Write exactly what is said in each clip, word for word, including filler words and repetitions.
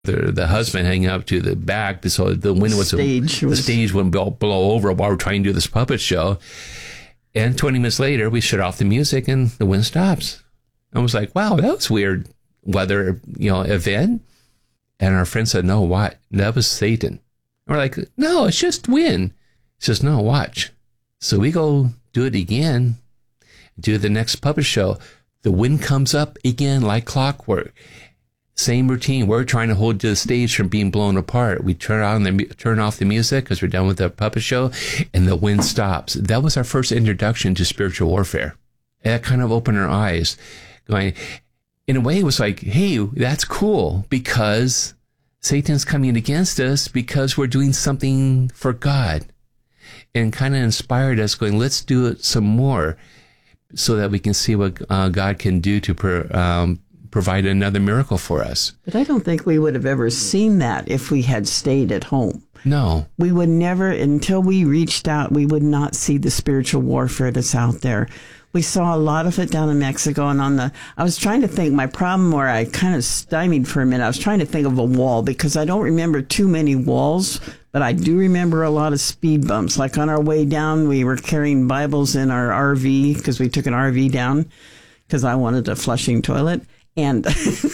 the the husband hanging up to the back so the window was stage the was... stage wouldn't blow over while we're trying to do this puppet show. And twenty minutes later, we shut off the music and the wind stops. I was like, wow, that was weird weather, you know, event. And our friend said, no, what? That was Satan. And we're like, no, it's just wind. He says, no, watch. So we go do it again, do the next puppet show. The wind comes up again like clockwork. Same routine. We're trying to hold the stage from being blown apart. We turn on the turn off the music because we're done with the puppet show, and the wind stops. That was our first introduction to spiritual warfare. And that kind of opened our eyes. Going, in a way, it was like, hey, that's cool because Satan's coming against us because we're doing something for God. And kind of inspired us going, let's do it some more so that we can see what uh, God can do to per, um, provide another miracle for us. But I don't think we would have ever seen that if we had stayed at home. No. We would never, until we reached out, we would not see the spiritual warfare that's out there. We saw a lot of it down in Mexico and on the, I was trying to think, my problem where I kind of stymied for a minute, I was trying to think of a wall because I don't remember too many walls, but I do remember a lot of speed bumps. Like on our way down, we were carrying Bibles in our R V because we took an R V down because I wanted a flushing toilet. And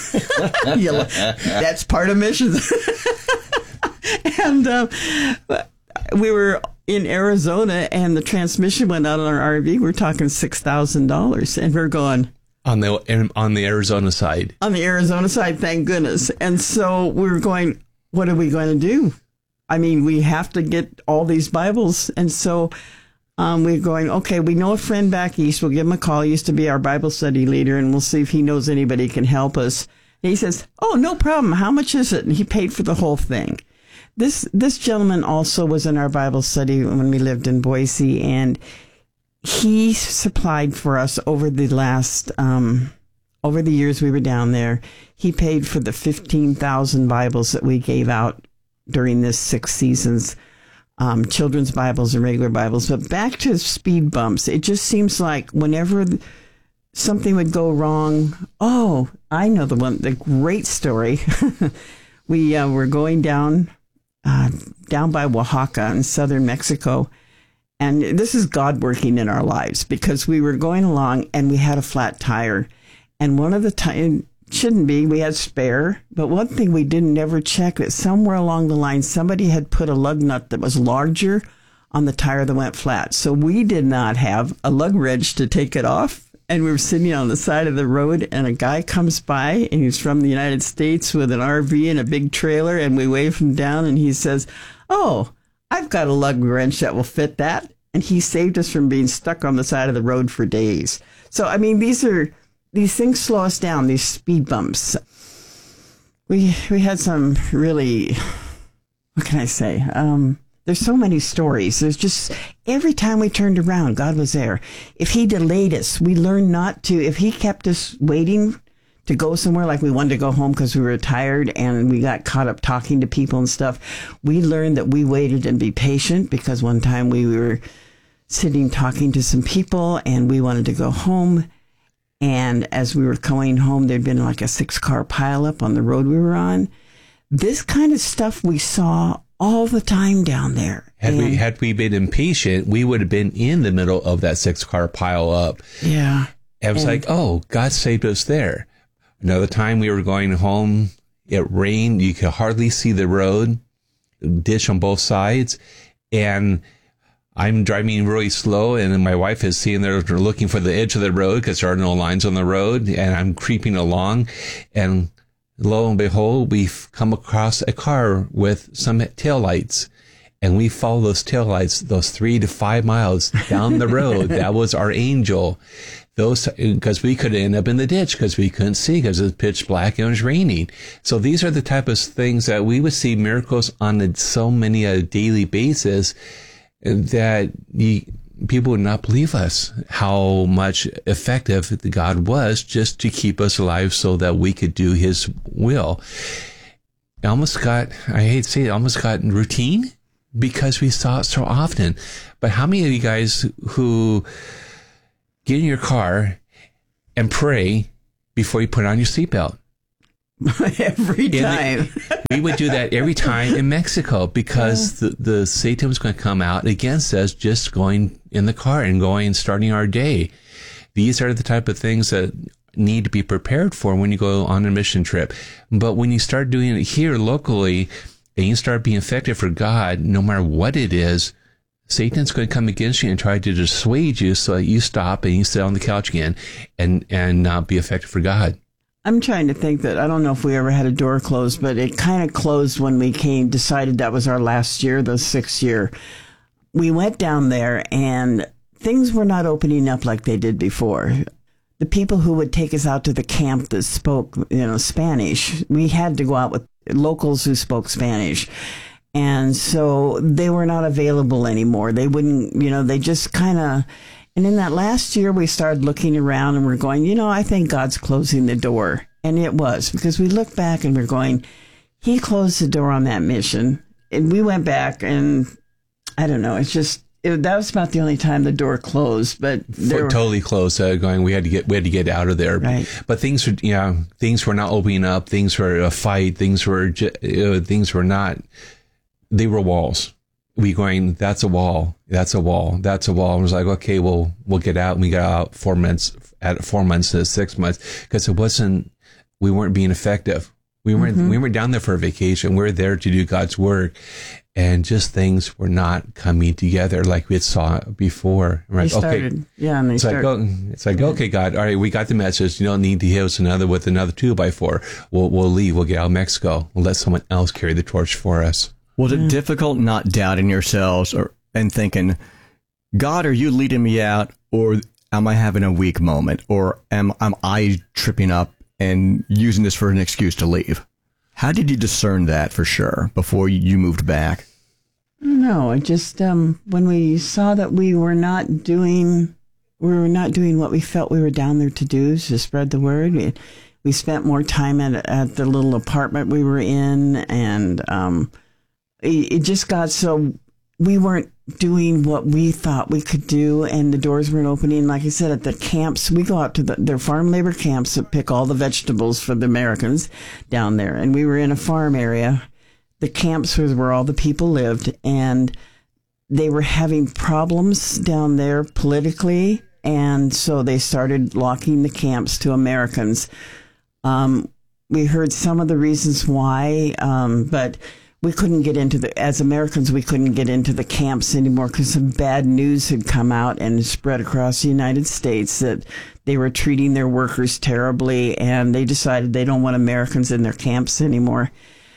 that's part of missions. And uh, we were in Arizona, and the transmission went out on our R V. We're talking six thousand dollars, and we're going on the on the Arizona side. On the Arizona side, thank goodness. And so we were going, what are we going to do? I mean, we have to get all these Bibles, and so um, we're going. Okay, we know a friend back east. We'll give him a call. He used to be our Bible study leader, and we'll see if he knows anybody can help us. And he says, "Oh, no problem. How much is it?" And he paid for the whole thing. This this gentleman also was in our Bible study when we lived in Boise, and he supplied for us over the last, um, over the years we were down there. He paid for the fifteen thousand Bibles that we gave out during this six seasons, um, children's Bibles and regular Bibles. But back to speed bumps, it just seems like whenever something would go wrong, oh, I know the one, the great story. we uh, were going down... Uh, down by Oaxaca in southern Mexico. And this is God working in our lives because we were going along and we had a flat tire. And one of the tires, shouldn't be, we had spare. But one thing we didn't ever check that somewhere along the line, somebody had put a lug nut that was larger on the tire that went flat. So we did not have a lug wrench to take it off. And we were sitting on the side of the road, and a guy comes by, and he's from the United States with an R V and a big trailer, and we wave him down, and he says, "Oh, I've got a lug wrench that will fit that." And he saved us from being stuck on the side of the road for days. So, I mean, these are, these things slow us down, these speed bumps. We, we had some really, what can I say? Um... There's so many stories. There's just, every time we turned around, God was there. If he delayed us, we learned not to. If he kept us waiting to go somewhere, like we wanted to go home because we were tired and we got caught up talking to people and stuff, we learned that we waited and be patient because one time we were sitting talking to some people and we wanted to go home. And as we were going home, there'd been like a six-car pileup on the road we were on. This kind of stuff we saw all the time down there. Had and, we had we been impatient, we would have been in the middle of that six car pile up. Yeah. And it was and, like, oh, God saved us there. Another time we were going home, it rained, you could hardly see the road, ditch on both sides, and I'm driving really slow, and my wife is sitting there looking for the edge of the road because there are no lines on the road, and I'm creeping along, and lo and behold, we've come across a car with some taillights, and we follow those taillights, those three to five miles down the road. That was our angel. Those, because we could end up in the ditch because we couldn't see because it was pitch black and it was raining. So these are the type of things that we would see miracles on a, so many a daily basis that you, people would not believe us how much effective God was just to keep us alive so that we could do his will. It almost got, I hate to say it, almost got routine because we saw it so often. But how many of you guys who get in your car and pray before you put on your seatbelt? every time. The, we would do that every time in Mexico because yeah. the, the Satan was going to come out against us just going in the car and going, starting our day. These are the type of things that need to be prepared for when you go on a mission trip. But when you start doing it here locally and you start being effective for God, no matter what it is, Satan's going to come against you and try to dissuade you so that you stop and you sit on the couch again and, and not be effective for God. I'm trying to think that, I don't know if we ever had a door closed, but it kind of closed when we came, decided that was our last year, the sixth year. We went down there and things were not opening up like they did before. The people who would take us out to the camp that spoke, you know, Spanish, we had to go out with locals who spoke Spanish. And so they were not available anymore. They wouldn't, you know, they just kind of, and in that last year, we started looking around and we're going, you know, I think God's closing the door. And it was, because we looked back and we're going, he closed the door on that mission. And we went back and I don't know, it's just, it, that was about the only time the door closed, but there were, totally closed. Uh, going, we had to get, we had to get out of there. Right. But things were, yeah, things were not opening up. Things were a fight. Things were, uh, things were not, they were walls. We going, that's a wall. That's a wall. That's a wall. And it was like, okay, well, we'll get out. And we got out four months, at four months to six months, because it wasn't, we weren't being effective. We weren't, mm-hmm. we weren't down there for a vacation. We we're there to do God's work. And just things were not coming together like we had saw before. Right? They started, okay. Yeah, and they it's started. Like, oh, it's like, okay, God, all right, we got the message. You don't need to hit us another with another two by four. We'll, we'll leave. We'll get out of Mexico. We'll let someone else carry the torch for us. Was it yeah. difficult not doubting yourselves or and thinking, God, are you leading me out, or am I having a weak moment, or am, am I tripping up and using this for an excuse to leave? How did you discern that for sure before you moved back? No, I just um, when we saw that we were not doing, we were not doing what we felt we were down there to do, to spread the word. We, we spent more time at at the little apartment we were in, and um, it, it just got so we weren't doing what we thought we could do, and the doors weren't opening. Like I said, at the camps, we go out to the, their farm labor camps that pick all the vegetables for the Americans down there. And we were in a farm area. The camps was where all the people lived, and they were having problems down there politically. And so they started locking the camps to Americans. Um, we heard some of the reasons why, um, but we couldn't get into the, as Americans, we couldn't get into the camps anymore because some bad news had come out and spread across the United States that they were treating their workers terribly, and they decided they don't want Americans in their camps anymore.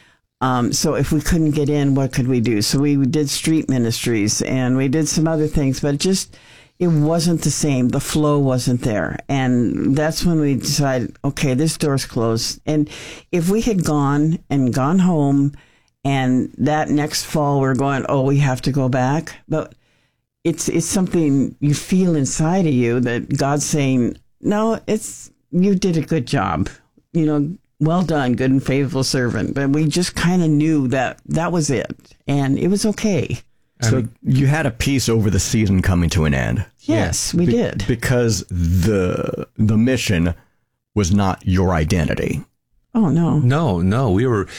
Um, so if we couldn't get in, what could we do? So we did street ministries and we did some other things, but it just, it wasn't the same. The flow wasn't there. And that's when we decided, okay, this door's closed. And if we had gone and gone home, and that next fall, we're going, oh, we have to go back. But it's it's something you feel inside of you that God's saying, no, it's you did a good job. You know, well done, good and faithful servant. But we just kind of knew that that was it. And it was okay. So um, you had a peace over the season coming to an end. Yes, we Be- did. Because the the mission was not your identity. Oh, no. No, no. We were...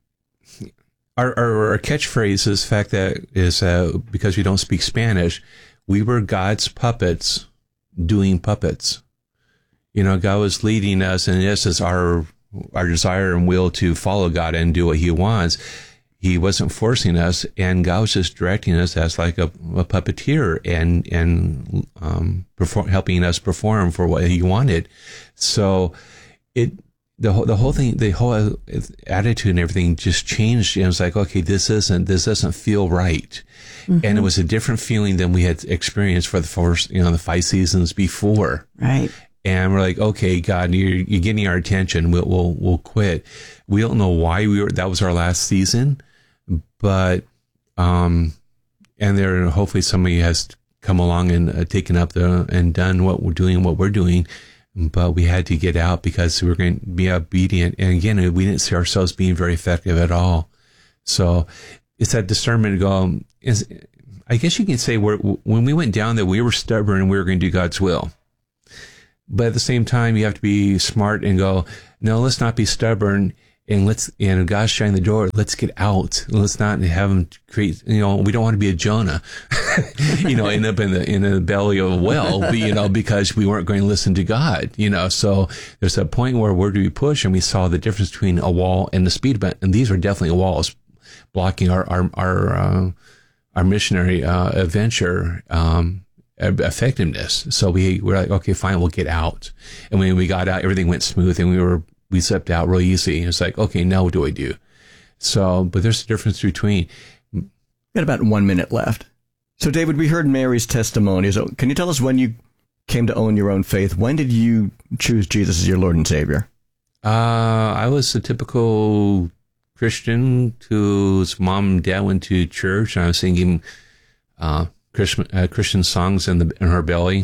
Our, our, our catchphrase is the fact that is uh, because we don't speak Spanish, we were God's puppets doing puppets. You know, God was leading us, and this is our our desire and will to follow God and do what He wants. He wasn't forcing us, and God was just directing us as like a, a puppeteer and and um, perform, helping us perform for what He wanted. So it. The whole, the whole thing, the whole attitude and everything just changed. And it was like, okay, this isn't, this doesn't feel right. Mm-hmm. And it was a different feeling than we had experienced for the first, you know, the five seasons before. Right. And we're like, okay, God, you're, you're getting our attention. We'll, we'll, we'll quit. We don't know why we were, that was our last season, but, um, and there, hopefully somebody has come along and uh, taken up the, and done what we're doing, what we're doing. But we had to get out because we were going to be obedient. And again, we didn't see ourselves being very effective at all. So it's that discernment to go, is, I guess you can say we're, when we went down there, we were stubborn and we were going to do God's will. But at the same time, you have to be smart and go, no, let's not be stubborn. And let's, and God's shutting the door. Let's get out. Let's not have them create, you know, we don't want to be a Jonah, you know, end up in the, in the belly of a whale, you know, because we weren't going to listen to God, you know. So there's a point where where do we push? And we saw the difference between a wall and the speed bump. And these were definitely walls blocking our, our, our, uh, our missionary, uh, adventure, um, effectiveness. So we were like, okay, fine, we'll get out. And when we got out, everything went smooth and we were, we stepped out real easy. It's like, okay, now what do I do? So, but there's a difference between. Got about one minute left. So, David, we heard Mary's testimony. So, can you tell us when you came to own your own faith? When did you choose Jesus as your Lord and Savior? Uh, I was a typical Christian whose mom and dad went to church, and I was singing uh, Christian, uh, Christian songs in the in her belly.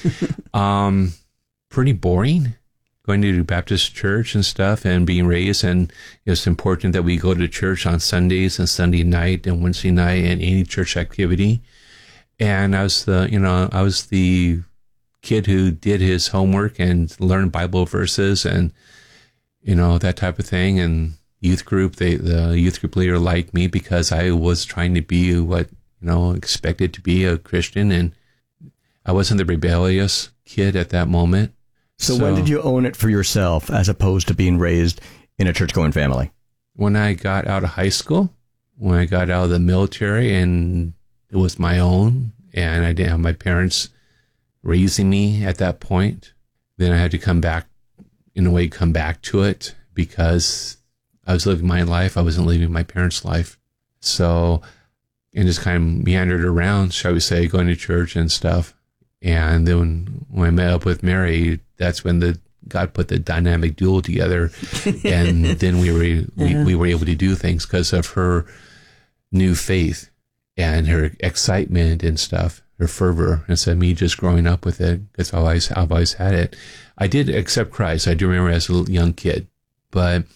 um, pretty boring. Going to Baptist church and stuff and being raised, and it's important that we go to church on Sundays and Sunday night and Wednesday night and any church activity. And I was the, you know, I was the kid who did his homework and learned Bible verses and, you know, that type of thing. And youth group, they, the youth group leader liked me because I was trying to be what, you know, expected to be a Christian. And I wasn't the rebellious kid at that moment. So, so when did you own it for yourself as opposed to being raised in a church-going family? When I got out of high school, when I got out of the military, and it was my own, and I didn't have my parents raising me at that point. Then I had to come back, in a way, come back to it because I was living my life. I wasn't living my parents' life. So, and just kind of meandered around, shall we say, going to church and stuff. And then when I met up with Mary, that's when the God put the dynamic duo together, and then we were we, yeah. we were able to do things because of her new faith and her excitement and stuff, her fervor, instead of me just growing up with it because I've always I've always had it. I did accept Christ. I do remember as a young kid, but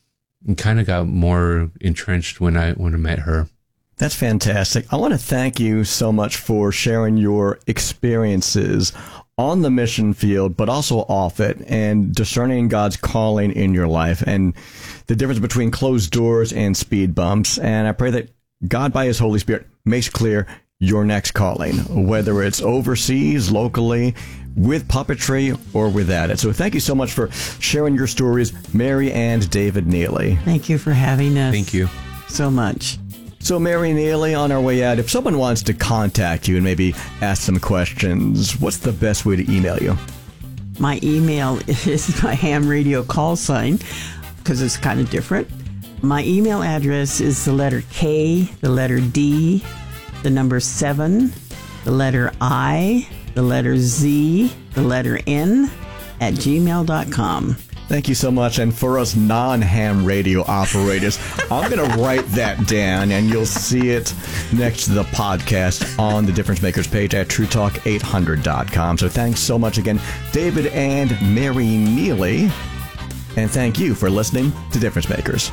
it kind of got more entrenched when I when I met her. That's fantastic. I want to thank you so much for sharing your experiences on the mission field, but also off it, and discerning God's calling in your life and the difference between closed doors and speed bumps. And I pray that God, by His Holy Spirit, makes clear your next calling, whether it's overseas, locally, with puppetry, or without it. So thank you so much for sharing your stories, Mary and David Neely. Thank you for having us. Thank you so much. So, Mary Neely, on our way out, if someone wants to contact you and maybe ask some questions, what's the best way to email you? My email is my ham radio call sign because it's kind of different. My email address is the letter K, the letter D, the number seven, the letter I, the letter Z, the letter N at gmail dot com. Thank you so much. And for us non-ham radio operators, I'm going to write that down, and you'll see it next to the podcast on the Difference Makers page at true talk eight hundred dot com. So thanks so much again, David and Mary Neely. And thank you for listening to Difference Makers.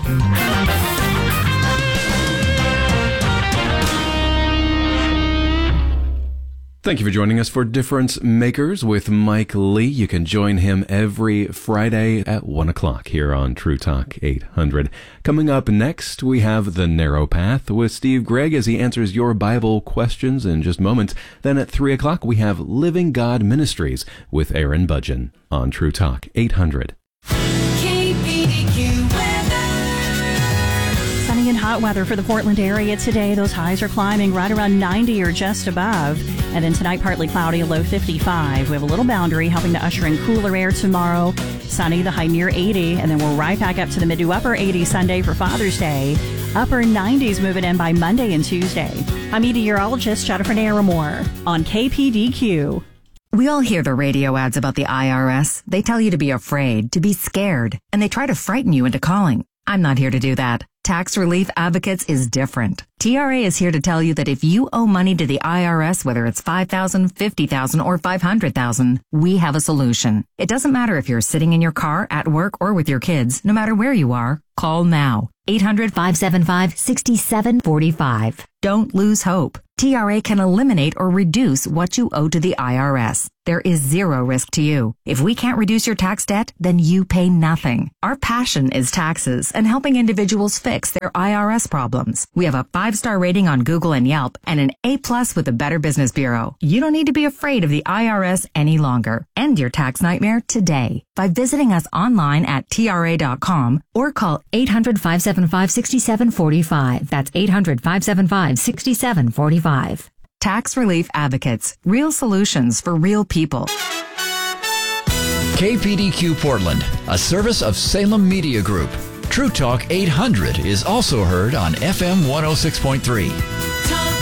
Thank you for joining us for Difference Makers with Mike Lee. You can join him every Friday at one o'clock here on True Talk eight hundred. Coming up next, we have The Narrow Path with Steve Gregg as he answers your Bible questions in just moments. Then at three o'clock, we have Living God Ministries with Aaron Budgen on True Talk eight hundred. Sunny and hot weather for the Portland area today. Those highs are climbing right around ninety or just above. And then tonight, partly cloudy, a low fifty-five. We have a little boundary helping to usher in cooler air tomorrow. Sunny, the high near eighty. And then we're right back up to the mid to upper eighties Sunday for Father's Day. Upper nineties moving in by Monday and Tuesday. I'm meteorologist Jennifer Naramore on K P D Q. We all hear the radio ads about the I R S. They tell you to be afraid, to be scared, and they try to frighten you into calling. I'm not here to do that. Tax Relief Advocates is different. T R A is here to tell you that if you owe money to the I R S, whether it's five thousand dollars, fifty thousand dollars, or five hundred thousand dollars, we have a solution. It doesn't matter if you're sitting in your car, at work, or with your kids. No matter where you are, call now. eight hundred, five seven five, six seven four five. Don't lose hope. T R A can eliminate or reduce what you owe to the I R S. There is zero risk to you. If we can't reduce your tax debt, then you pay nothing. Our passion is taxes and helping individuals fix their I R S problems. We have a five-star rating on Google and Yelp and an A-plus with the Better Business Bureau. You don't need to be afraid of the I R S any longer. End your tax nightmare today by visiting us online at T R A dot com or call eight hundred, five seven five, six seven four five. That's eight hundred, five seven five, six seven four five. Tax Relief Advocates. Real solutions for real people. K P D Q Portland, a service of Salem Media Group. True Talk eight hundred is also heard on F M one oh six point three.